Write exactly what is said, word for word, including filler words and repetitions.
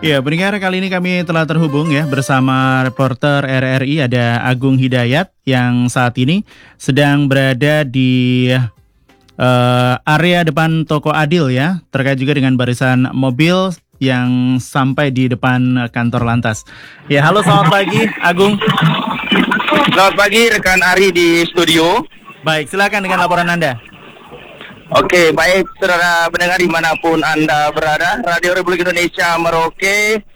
Ya, pendengar, kali ini kami telah terhubung ya bersama reporter R R I ada Agung Hidayat yang saat ini sedang berada di uh, area depan Toko Adil ya, terkait juga dengan barisan mobil yang sampai di depan kantor lantas. Ya, halo, selamat pagi Agung. Selamat pagi rekan Ari di studio. Baik, silakan dengan laporan Anda. Oke, baik saudara pendengar dimanapun Anda berada, Radio Republik Indonesia Merauke